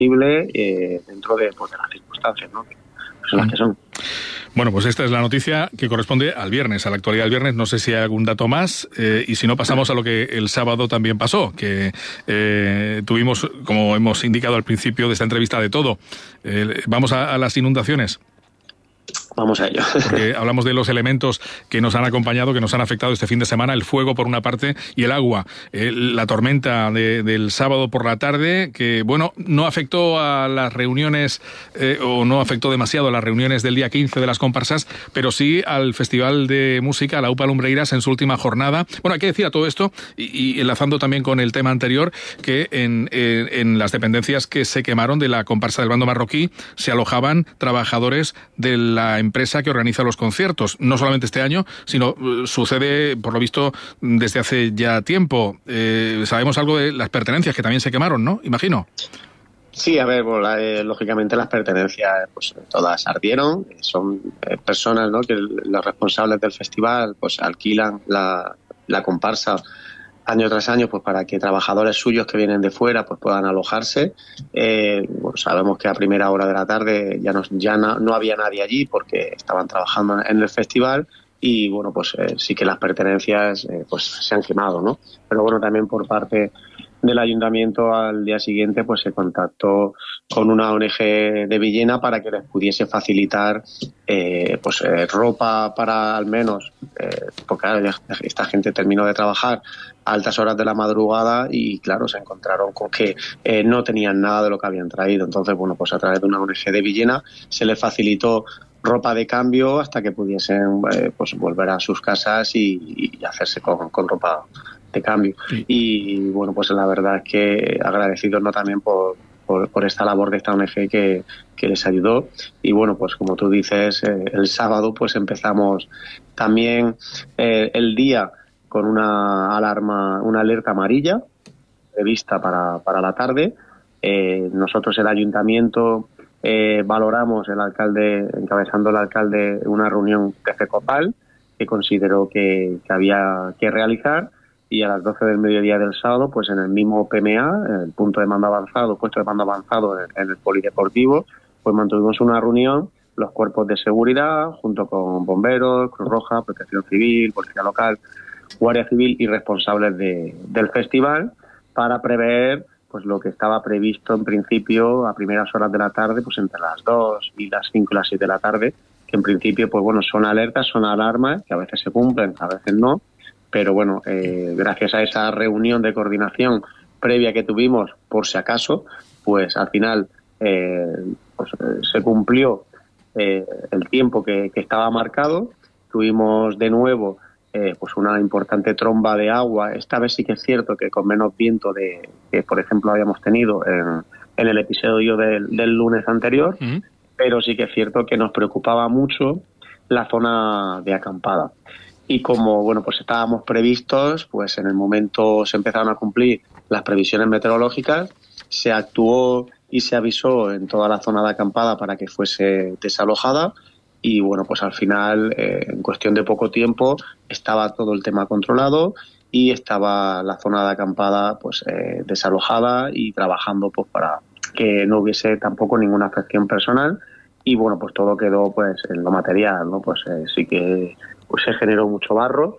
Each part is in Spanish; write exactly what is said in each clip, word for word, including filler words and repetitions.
eh, dentro de, pues, de las circunstancias, ¿no? Que son las que son. Bueno, pues esta es la noticia que corresponde al viernes, a la actualidad del viernes. No sé si hay algún dato más, eh, y si no, pasamos a lo que el sábado también pasó, que eh, tuvimos, como hemos indicado al principio de esta entrevista, de todo. Eh, vamos a, a las inundaciones. Vamos a ello. Porque hablamos de los elementos que nos han acompañado, que nos han afectado este fin de semana, el fuego por una parte y el agua. Eh, la tormenta de, del sábado por la tarde, que bueno, no afectó a las reuniones, eh, o no afectó demasiado a las reuniones del día quince de las comparsas, pero sí al Festival de Música, a la UPA Lumbreiras, en su última jornada. Bueno, hay que decir a todo esto, y, y enlazando también con el tema anterior, que en, en, en las dependencias que se quemaron de la comparsa del bando marroquí se alojaban trabajadores de la empresa que organiza los conciertos, no solamente este año, sino uh, sucede, por lo visto, desde hace ya tiempo. Eh, sabemos algo de las pertenencias que también se quemaron, ¿no? Imagino. Sí, a ver, bueno, eh, lógicamente las pertenencias pues todas ardieron. Son eh, personas, ¿no?, que los responsables del festival pues alquilan la, la comparsa año tras año, pues para que trabajadores suyos que vienen de fuera pues puedan alojarse. Eh, bueno, sabemos que a primera hora de la tarde ya, no, ya no, no había nadie allí porque estaban trabajando en el festival, y bueno, pues eh, sí que las pertenencias eh, pues se han quemado, ¿no? Pero bueno, también por parte del ayuntamiento al día siguiente pues se contactó con una O N G de Villena para que les pudiese facilitar eh, pues eh, ropa para al menos, eh, porque claro, esta gente terminó de trabajar a altas horas de la madrugada y claro, se encontraron con que eh, no tenían nada de lo que habían traído. Entonces, bueno, pues a través de una O N G de Villena se les facilitó ropa de cambio hasta que pudiesen eh, pues volver a sus casas y, y hacerse con, con ropa de cambio. Sí. Y bueno, pues la verdad es que agradecidos, ¿no?, también por, por, por esta labor de esta O N G que, que les ayudó. Y bueno, pues como tú dices, eh, el sábado pues empezamos también eh, el día con una alarma, una alerta amarilla prevista para, para la tarde. Eh, nosotros, el ayuntamiento, eh, valoramos, el alcalde, encabezando el alcalde, una reunión de FECOPAL que consideró que, que había que realizar. Y a las doce del mediodía del sábado, pues en el mismo P M A, en el punto de mando avanzado, puesto de mando avanzado en, en el polideportivo, pues mantuvimos una reunión, los cuerpos de seguridad, junto con bomberos, Cruz Roja, Protección Civil, Policía Local, Guardia Civil y responsables de, del festival, para prever pues lo que estaba previsto en principio a primeras horas de la tarde, pues entre las dos y las cinco y las seis de la tarde, que en principio pues bueno, son alertas, son alarmas, que a veces se cumplen, a veces no. Pero bueno, eh, gracias a esa reunión de coordinación previa que tuvimos, por si acaso, pues al final eh, pues, eh, se cumplió eh, el tiempo que, que estaba marcado. Tuvimos de nuevo eh, pues una importante tromba de agua. Esta vez sí que es cierto que con menos viento de que, por ejemplo, habíamos tenido en, en el episodio del, del lunes anterior, uh-huh. Pero sí que es cierto que nos preocupaba mucho la zona de acampada. Y como bueno, pues estábamos previstos, pues en el momento se empezaron a cumplir las previsiones meteorológicas, se actuó y se avisó en toda la zona de acampada para que fuese desalojada, y bueno, pues al final, eh, en cuestión de poco tiempo, estaba todo el tema controlado y estaba la zona de acampada pues eh, desalojada y trabajando pues para que no hubiese tampoco ninguna afección personal. Y bueno, pues todo quedó pues en lo material, ¿no? Pues eh, sí que pues se generó mucho barro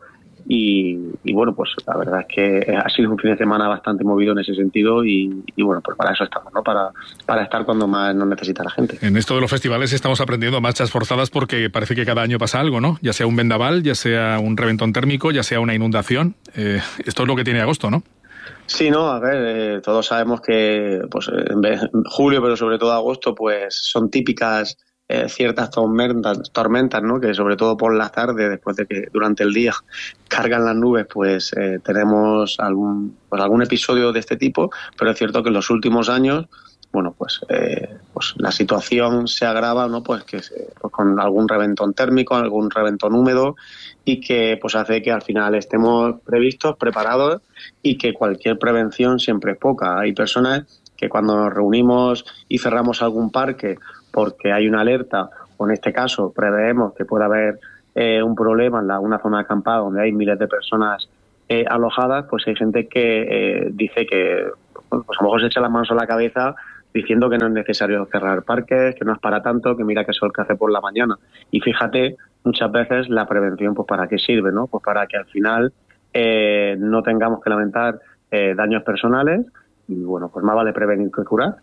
y, y bueno, pues la verdad es que ha sido un fin de semana bastante movido en ese sentido y, y bueno, pues para eso estamos, ¿no? Para, para estar cuando más nos necesita la gente. En esto de los festivales estamos aprendiendo marchas forzadas porque parece que cada año pasa algo, ¿no? Ya sea un vendaval, ya sea un reventón térmico, ya sea una inundación. Eh, esto es lo que tiene agosto, ¿no? Sí, no, a ver, eh, todos sabemos que pues en vez, julio, pero sobre todo agosto, pues son típicas eh, ciertas tormentas, tormentas, ¿no? Que sobre todo por la tarde, después de que durante el día cargan las nubes, pues eh, tenemos algún pues algún episodio de este tipo, pero es cierto que en los últimos años, bueno, pues eh, pues la situación se agrava, ¿no? Pues que se, pues con algún reventón térmico, algún reventón húmedo, y que pues hace que al final estemos previstos, preparados, y que cualquier prevención siempre es poca. Hay personas que cuando nos reunimos y cerramos algún parque porque hay una alerta, o en este caso preveemos que pueda haber eh, un problema en la, una zona acampada donde hay miles de personas eh, alojadas, pues hay gente que eh, dice que pues a lo mejor se echa las manos a la cabeza diciendo que no es necesario cerrar parques, que no es para tanto, que mira qué sol que hace por la mañana. Y fíjate, muchas veces la prevención, pues ¿para qué sirve, no? Pues para que al final eh, no tengamos que lamentar eh, daños personales, y bueno, pues más vale prevenir que curar.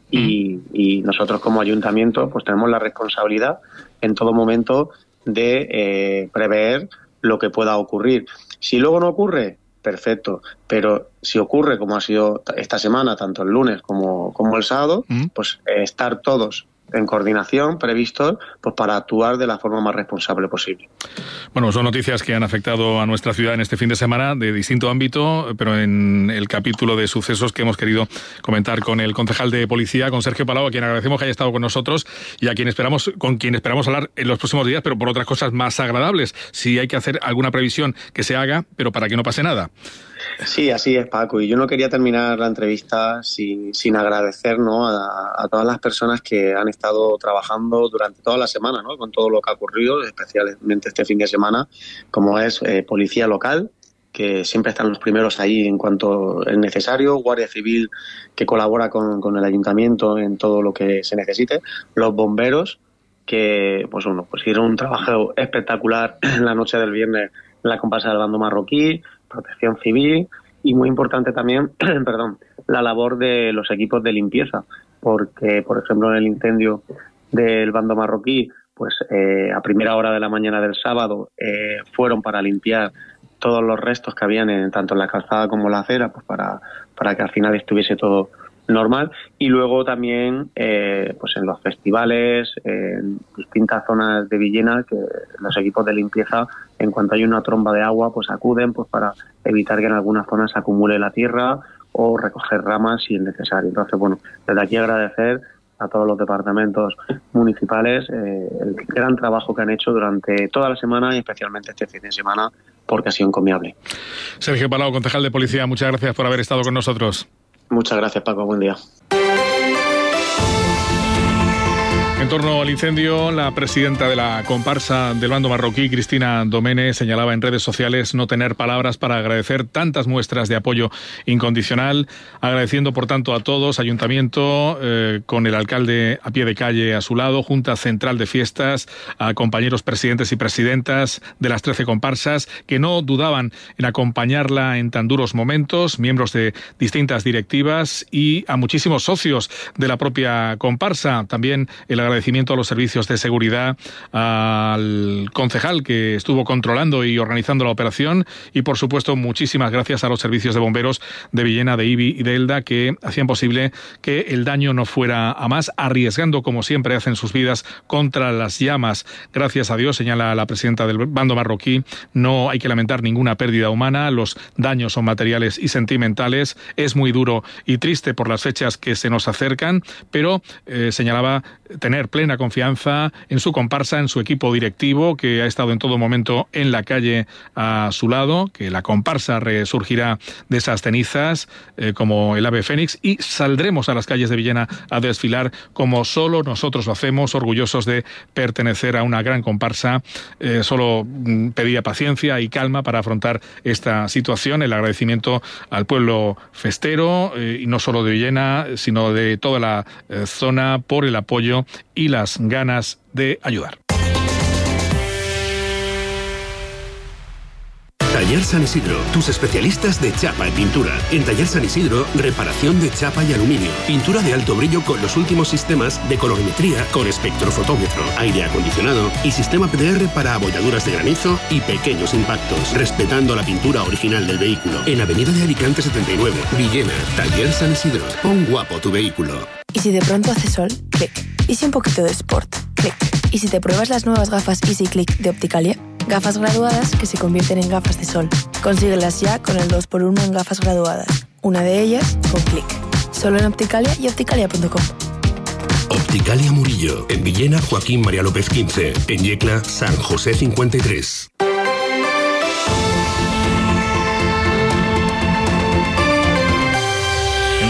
Y, y nosotros como ayuntamiento pues tenemos la responsabilidad en todo momento de eh, prever lo que pueda ocurrir. Si luego no ocurre, perfecto, pero si ocurre como ha sido esta semana, tanto el lunes como, como el sábado, mm. pues eh, estar todos en coordinación, previstos, pues para actuar de la forma más responsable posible. Bueno, son noticias que han afectado a nuestra ciudad en este fin de semana de distinto ámbito, pero en el capítulo de sucesos que hemos querido comentar con el concejal de policía, con Sergio Palau, a quien agradecemos que haya estado con nosotros y a quien esperamos, con quien esperamos hablar en los próximos días, pero por otras cosas más agradables. Si hay que hacer alguna previsión, que se haga, pero para que no pase nada. Sí, así es, Paco. Y yo no quería terminar la entrevista sin, sin agradecer, ¿no?, a, a todas las personas que han estado trabajando durante toda la semana, ¿no?, con todo lo que ha ocurrido, especialmente este fin de semana, como es eh, Policía Local, que siempre están los primeros ahí en cuanto es necesario, Guardia Civil, que colabora con, con el Ayuntamiento en todo lo que se necesite, los bomberos, que pues bueno, pues hicieron un trabajo espectacular en la noche del viernes en la comparsa del bando marroquí, Protección Civil y muy importante también, perdón, la labor de los equipos de limpieza, porque por ejemplo en el incendio del bando marroquí, pues eh, a primera hora de la mañana del sábado eh, fueron para limpiar todos los restos que habían en, tanto en la calzada como en la acera, pues para, para que al final estuviese todo normal. Y luego también eh, pues en los festivales, en distintas zonas de Villena, que los equipos de limpieza, en cuanto hay una tromba de agua, pues acuden pues para evitar que en algunas zonas se acumule la tierra o recoger ramas si es necesario. Entonces, bueno, desde aquí agradecer a todos los departamentos municipales eh, el gran trabajo que han hecho durante toda la semana y especialmente este fin de semana, porque ha sido encomiable. Sergio Palau, concejal de policía, muchas gracias por haber estado con nosotros. Muchas gracias, Paco. Buen día. En torno al incendio, la presidenta de la comparsa del bando marroquí, Cristina Domene, señalaba en redes sociales no tener palabras para agradecer tantas muestras de apoyo incondicional, agradeciendo por tanto a todos, ayuntamiento, eh, con el alcalde a pie de calle a su lado, Junta Central de Fiestas, a compañeros presidentes y presidentas de las trece comparsas, que no dudaban en acompañarla en tan duros momentos, miembros de distintas directivas y a muchísimos socios de la propia comparsa. También el agradecimiento a los servicios de seguridad, al concejal que estuvo controlando y organizando la operación y, por supuesto, muchísimas gracias a los servicios de bomberos de Villena, de Ibi y de Elda, que hacían posible que el daño no fuera a más, arriesgando, como siempre hacen sus vidas, contra las llamas. Gracias a Dios, señala la presidenta del bando marroquí, no hay que lamentar ninguna pérdida humana, los daños son materiales y sentimentales. Es muy duro y triste por las fechas que se nos acercan, pero eh, señalaba tener plena confianza en su comparsa, en su equipo directivo, que ha estado en todo momento en la calle a su lado, que la comparsa resurgirá de esas cenizas eh, como el ave fénix y saldremos a las calles de Villena a desfilar como solo nosotros lo hacemos, orgullosos de pertenecer a una gran comparsa. Eh, solo pedía paciencia y calma para afrontar esta situación, el agradecimiento al pueblo festero, eh, y no solo de Villena, sino de toda la eh, zona por el apoyo y las ganas de ayudar. Taller San Isidro, tus especialistas de chapa y pintura. En Taller San Isidro, reparación de chapa y aluminio, pintura de alto brillo con los últimos sistemas de colorimetría con espectrofotómetro, aire acondicionado y sistema P D R para abolladuras de granizo y pequeños impactos, respetando la pintura original del vehículo. En Avenida de Alicante setenta y nueve, Villena, Taller San Isidro. Pon guapo tu vehículo. ¿Y si de pronto hace sol? Clic. ¿Y si un poquito de sport? Clic. ¿Y si te pruebas las nuevas gafas Easy Click de Opticalia? Gafas graduadas que se convierten en gafas de sol. Consíguelas ya con el dos por uno en gafas graduadas. Una de ellas con Clic. Solo en Opticalia y opticalia punto com. Opticalia Murillo. En Villena, Joaquín María López quince. En Yecla, San José cincuenta y tres.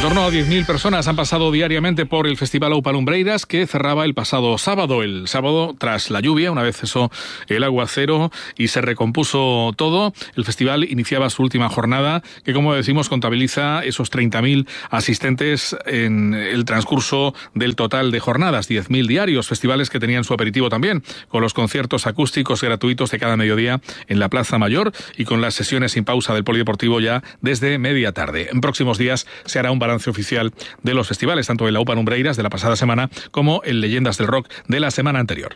En torno a diez mil personas han pasado diariamente por el Festival Aupa Lumbreiras, que cerraba el pasado sábado. El sábado, tras la lluvia, una vez cesó el aguacero y se recompuso todo, el festival iniciaba su última jornada, que, como decimos, contabiliza esos treinta mil asistentes en el transcurso del total de jornadas, diez mil diarios, festivales que tenían su aperitivo también, con los conciertos acústicos gratuitos de cada mediodía en la Plaza Mayor y con las sesiones sin pausa del Polideportivo ya desde media tarde. En próximos días se hará un balance oficial de los festivales, tanto el Aupa Lumbreiras de la pasada semana como el Leyendas del Rock de la semana anterior.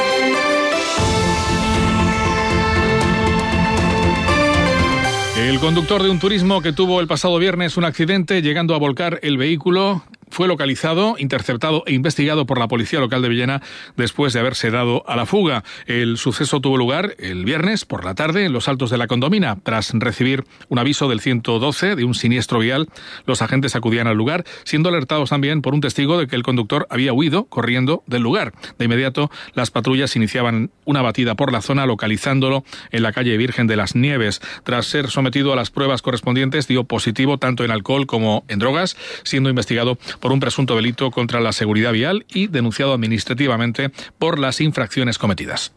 El conductor de un turismo que tuvo el pasado viernes un accidente llegando a volcar el vehículo fue localizado, interceptado e investigado por la policía local de Villena después de haberse dado a la fuga. El suceso tuvo lugar el viernes por la tarde en los Altos de la Condomina. Tras recibir un aviso del ciento doce de un siniestro vial, los agentes acudían al lugar, siendo alertados también por un testigo de que el conductor había huido corriendo del lugar. De inmediato, las patrullas iniciaban una batida por la zona, localizándolo en la calle Virgen de las Nieves. Tras ser sometido a las pruebas correspondientes, dio positivo tanto en alcohol como en drogas, siendo investigado por un presunto delito contra la seguridad vial y denunciado administrativamente por las infracciones cometidas.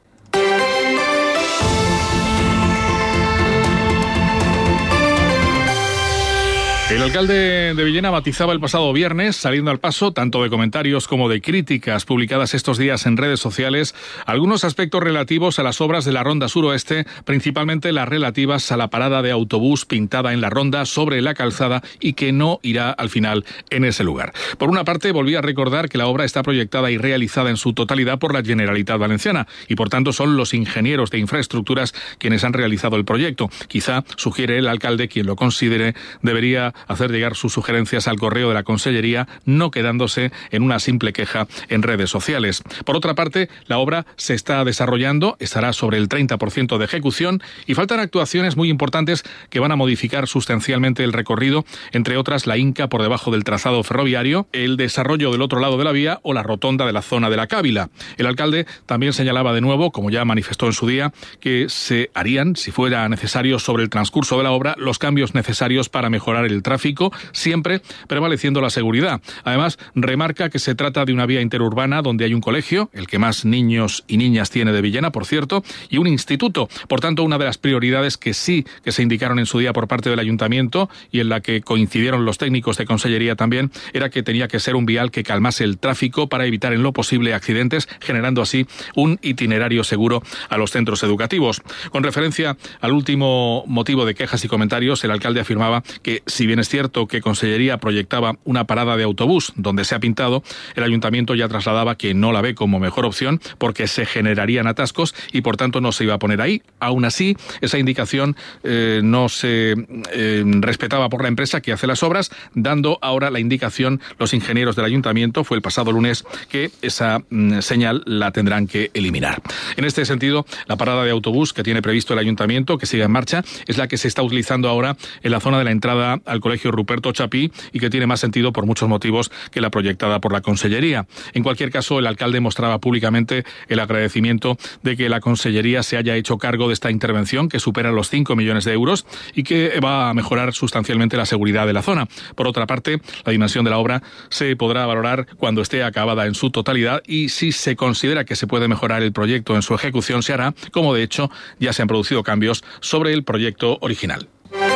El alcalde de Villena matizaba el pasado viernes, saliendo al paso, tanto de comentarios como de críticas publicadas estos días en redes sociales, algunos aspectos relativos a las obras de la Ronda Suroeste, principalmente las relativas a la parada de autobús pintada en la ronda sobre la calzada y que no irá al final en ese lugar. Por una parte, volví a recordar que la obra está proyectada y realizada en su totalidad por la Generalitat Valenciana y, por tanto, son los ingenieros de infraestructuras quienes han realizado el proyecto. Quizá, sugiere el alcalde, quien lo considere, debería hacer llegar sus sugerencias al correo de la Consellería, no quedándose en una simple queja en redes sociales. Por otra parte, la obra se está desarrollando, estará sobre el treinta por ciento de ejecución y faltan actuaciones muy importantes que van a modificar sustancialmente el recorrido, entre otras la Inca por debajo del trazado ferroviario, el desarrollo del otro lado de la vía o la rotonda de la zona de la Cávila. El alcalde también señalaba de nuevo, como ya manifestó en su día, que se harían, si fuera necesario, sobre el transcurso de la obra, los cambios necesarios para mejorar el tráfico, siempre prevaleciendo la seguridad. Además, remarca que se trata de una vía interurbana donde hay un colegio, el que más niños y niñas tiene de Villena, por cierto, y un instituto. Por tanto, una de las prioridades que sí que se indicaron en su día por parte del ayuntamiento y en la que coincidieron los técnicos de Consellería también, era que tenía que ser un vial que calmase el tráfico para evitar en lo posible accidentes, generando así un itinerario seguro a los centros educativos. Con referencia al último motivo de quejas y comentarios, el alcalde afirmaba que, si bien es cierto que Consellería proyectaba una parada de autobús donde se ha pintado, el ayuntamiento ya trasladaba que no la ve como mejor opción porque se generarían atascos y por tanto no se iba a poner ahí. Aún así, esa indicación eh, no se eh, respetaba por la empresa que hace las obras, dando ahora la indicación los ingenieros del ayuntamiento, fue el pasado lunes, que esa mm, señal la tendrán que eliminar. En este sentido, la parada de autobús que tiene previsto el ayuntamiento, que sigue en marcha, es la que se está utilizando ahora en la zona de la entrada al Colegio Ruperto Chapí y que tiene más sentido por muchos motivos que la proyectada por la Consellería. En cualquier caso, el alcalde mostraba públicamente el agradecimiento de que la Consellería se haya hecho cargo de esta intervención que supera los cinco millones de euros y que va a mejorar sustancialmente la seguridad de la zona. Por otra parte, la dimensión de la obra se podrá valorar cuando esté acabada en su totalidad y si se considera que se puede mejorar el proyecto en su ejecución, se hará, como de hecho ya se han producido cambios sobre el proyecto original.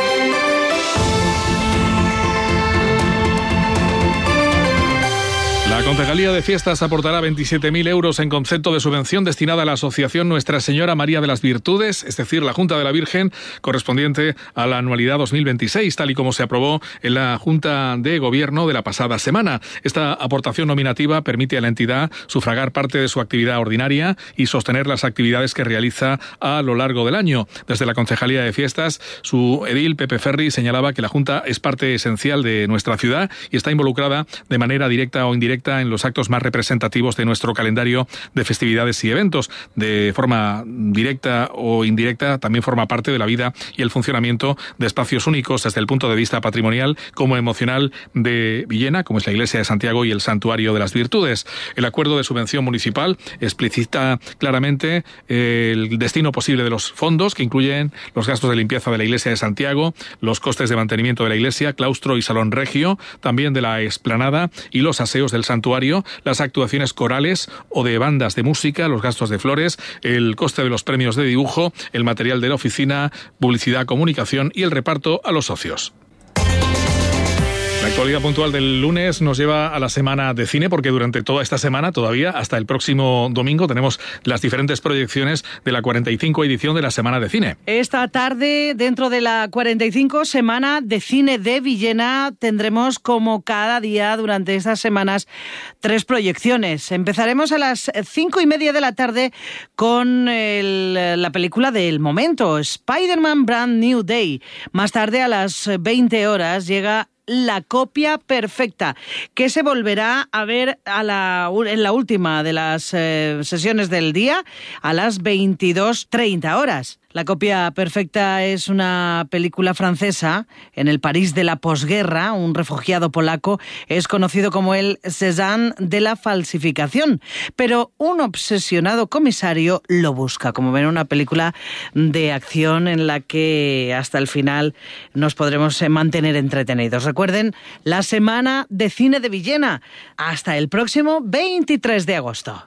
La Concejalía de Fiestas aportará veintisiete mil euros en concepto de subvención destinada a la Asociación Nuestra Señora María de las Virtudes, es decir, la Junta de la Virgen, correspondiente a la anualidad dos mil veintiséis, tal y como se aprobó en la Junta de Gobierno de la pasada semana. Esta aportación nominativa permite a la entidad sufragar parte de su actividad ordinaria y sostener las actividades que realiza a lo largo del año. Desde la Concejalía de Fiestas, su edil, Pepe Ferri, señalaba que la Junta es parte esencial de nuestra ciudad y está involucrada de manera directa o indirecta directa en los actos más representativos de nuestro calendario de festividades y eventos. De forma directa o indirecta, también forma parte de la vida y el funcionamiento de espacios únicos desde el punto de vista patrimonial como emocional de Villena, como es la Iglesia de Santiago y el Santuario de las Virtudes. El acuerdo de subvención municipal explicita claramente el destino posible de los fondos, que incluyen los gastos de limpieza de la Iglesia de Santiago, los costes de mantenimiento de la iglesia, claustro y salón regio, también de la explanada y los aseos del santuario, las actuaciones corales o de bandas de música, los gastos de flores, el coste de los premios de dibujo, el material de la oficina, publicidad, comunicación y el reparto a los socios. La actualidad puntual del lunes nos lleva a la semana de cine, porque durante toda esta semana, todavía hasta el próximo domingo, tenemos las diferentes proyecciones de la cuarenta y cinco edición de la Semana de Cine. Esta tarde, dentro de la cuarenta y cinco Semana de Cine de Villena, tendremos como cada día durante estas semanas tres proyecciones. Empezaremos a las cinco y media de la tarde con el, la película del momento, Spider-Man Brand New Day. Más tarde, a las veinte horas, llega La copia perfecta, que se volverá a ver a la, en la última de las eh, sesiones del día a las veintidós treinta horas. La copia perfecta es una película francesa en el París de la posguerra. Un refugiado polaco es conocido como el Cézanne de la falsificación, pero un obsesionado comisario lo busca. Como ven, una película de acción en la que hasta el final nos podremos mantener entretenidos. Recuerden, la Semana de Cine de Villena, hasta el próximo veintitrés de agosto.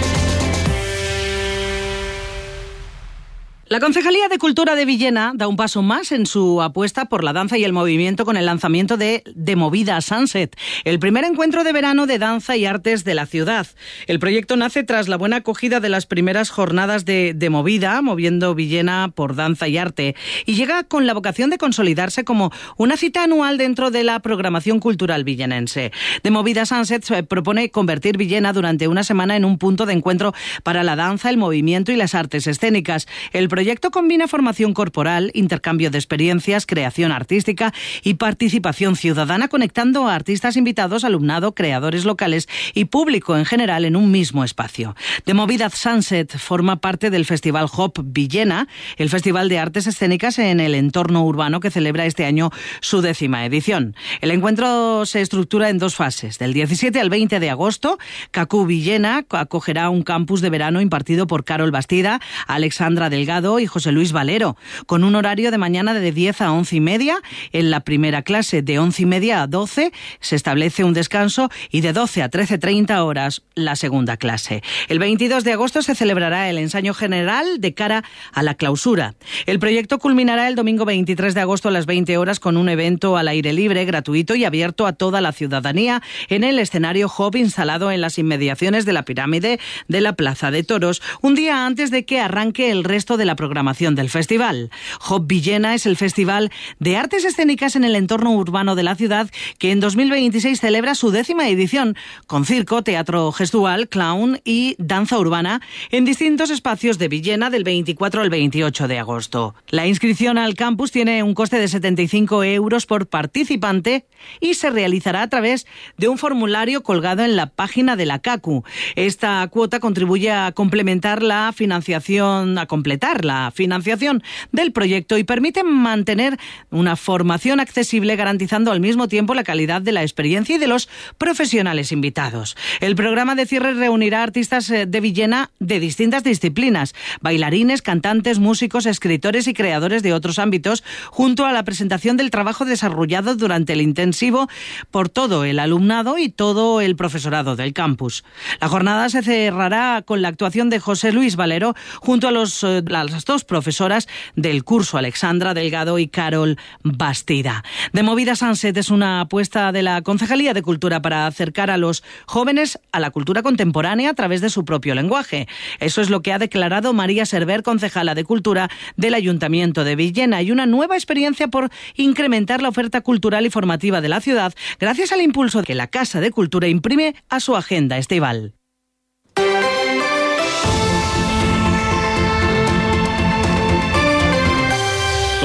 La Concejalía de Cultura de Villena da un paso más en su apuesta por la danza y el movimiento con el lanzamiento de De Movida Sunset, el primer encuentro de verano de danza y artes de la ciudad. El proyecto nace tras la buena acogida de las primeras jornadas de De Movida, moviendo Villena por danza y arte, y llega con la vocación de consolidarse como una cita anual dentro de la programación cultural villenense. De Movida Sunset se propone convertir Villena durante una semana en un punto de encuentro para la danza, el movimiento y las artes escénicas. El El proyecto combina formación corporal, intercambio de experiencias, creación artística y participación ciudadana, conectando a artistas invitados, alumnado, creadores locales y público en general en un mismo espacio. The Movida Sunset forma parte del Festival Hop Villena, el festival de artes escénicas en el entorno urbano que celebra este año su décima edición. El encuentro se estructura en dos fases. Del diecisiete al veinte de agosto, Cacú Villena acogerá un campus de verano impartido por Carol Bastida, Alexandra Delgado y José Luis Valero, con un horario de mañana de diez a once y media. En la primera clase, de once y media a doce, se establece un descanso, y de doce a trece treinta horas la segunda clase. El veintidós de agosto se celebrará el ensayo general de cara a la clausura. El proyecto culminará el domingo veintitrés de agosto a las veinte horas con un evento al aire libre, gratuito y abierto a toda la ciudadanía en el escenario Hop instalado en las inmediaciones de la pirámide de la Plaza de Toros, un día antes de que arranque el resto de la programación del festival. Hop Villena es el festival de artes escénicas en el entorno urbano de la ciudad que en dos mil veintiséis celebra su décima edición, con circo, teatro gestual, clown y danza urbana en distintos espacios de Villena del veinticuatro al veintiocho de agosto. La inscripción al campus tiene un coste de setenta y cinco euros por participante y se realizará a través de un formulario colgado en la página de la CACU. Esta cuota contribuye a complementar la financiación, a completar la financiación del proyecto y permite mantener una formación accesible, garantizando al mismo tiempo la calidad de la experiencia y de los profesionales invitados. El programa de cierre reunirá artistas de Villena de distintas disciplinas, bailarines, cantantes, músicos, escritores y creadores de otros ámbitos, junto a la presentación del trabajo desarrollado durante el intensivo por todo el alumnado y todo el profesorado del campus. La jornada se cerrará con la actuación de José Luis Valero junto a los, eh, las dos profesoras del curso, Alexandra Delgado y Carol Bastida. De Movida Sunset es una apuesta de la Concejalía de Cultura para acercar a los jóvenes a la cultura contemporánea a través de su propio lenguaje. Eso es lo que ha declarado María Server, concejala de Cultura del Ayuntamiento de Villena, y una nueva experiencia por incrementar la oferta cultural y formativa de la ciudad gracias al impulso que la Casa de Cultura imprime a su agenda estival.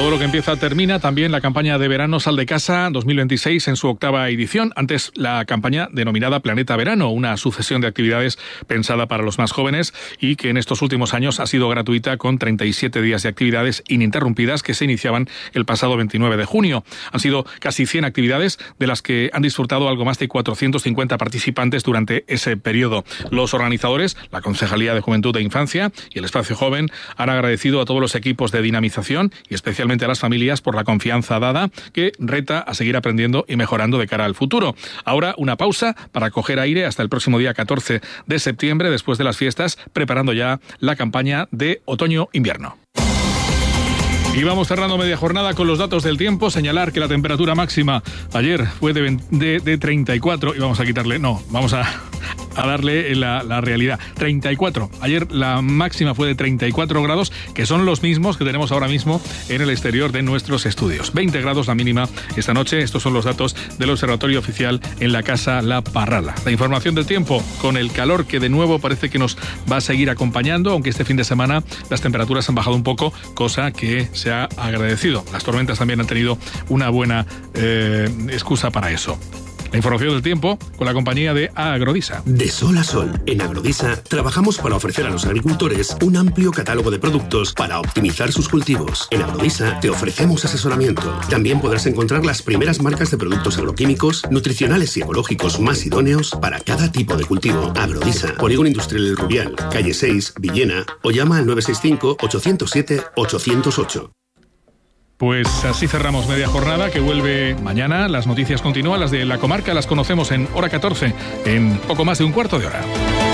Todo lo que empieza termina. También la campaña de verano Sal de Casa dos mil veintiséis en su octava edición. Antes la campaña denominada Planeta Verano, una sucesión de actividades pensada para los más jóvenes y que en estos últimos años ha sido gratuita con treinta y siete días de actividades ininterrumpidas que se iniciaban el pasado veintinueve de junio. Han sido casi cien actividades de las que han disfrutado algo más de cuatrocientos cincuenta participantes durante ese periodo. Los organizadores, la Concejalía de Juventud e Infancia y el Espacio Joven han agradecido a todos los equipos de dinamización y especialmente a las familias por la confianza dada, que reta a seguir aprendiendo y mejorando de cara al futuro. Ahora una pausa para coger aire hasta el próximo día catorce de septiembre, después de las fiestas, preparando ya la campaña de otoño-invierno. Y vamos cerrando media jornada con los datos del tiempo. Señalar que la temperatura máxima ayer fue de, de, de treinta y cuatro, y vamos a quitarle, no, vamos a, a darle la, la realidad. treinta y cuatro. Ayer la máxima fue de treinta y cuatro grados, que son los mismos que tenemos ahora mismo en el exterior de nuestros estudios. veinte grados la mínima esta noche. Estos son los datos del Observatorio Oficial en la Casa La Parrala. La información del tiempo, con el calor que de nuevo parece que nos va a seguir acompañando, aunque este fin de semana las temperaturas han bajado un poco, cosa que se ha agradecido. Las tormentas también han tenido una buena eh, excusa para eso. La información del tiempo con la compañía de Agrodisa. De sol a sol, en Agrodisa trabajamos para ofrecer a los agricultores un amplio catálogo de productos para optimizar sus cultivos. En Agrodisa te ofrecemos asesoramiento. También podrás encontrar las primeras marcas de productos agroquímicos, nutricionales y ecológicos más idóneos para cada tipo de cultivo. Agrodisa, Polígono Industrial El Rubial, calle seis, Villena, o llama al nueve seis cinco, ocho cero siete, ocho cero ocho. Pues así cerramos media jornada, que vuelve mañana. Las noticias continúan, las de la comarca las conocemos en hora catorce, en poco más de un cuarto de hora.